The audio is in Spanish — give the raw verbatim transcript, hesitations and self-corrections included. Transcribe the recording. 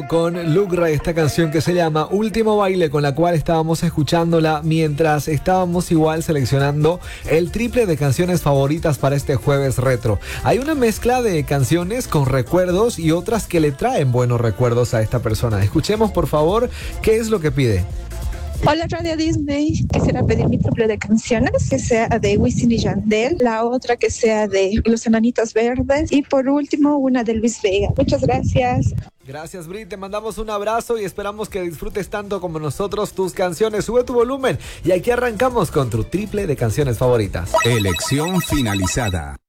Con Lucra, esta canción que se llama Último Baile, con la cual estábamos escuchándola mientras estábamos igual seleccionando el triple de canciones favoritas para este jueves retro. Hay una mezcla de canciones con recuerdos y otras que le traen buenos recuerdos a esta persona. Escuchemos por favor qué es lo que pide. Hola Radio Disney, quisiera pedir mi triple de canciones, que sea de Wisin y Yandel, la otra que sea de Los Enanitos Verdes y por último una de Luis Vega. Muchas gracias. Gracias, Brit, te mandamos un abrazo y esperamos que disfrutes tanto como nosotros tus canciones. Sube tu volumen y aquí arrancamos con tu triple de canciones favoritas. Elección finalizada.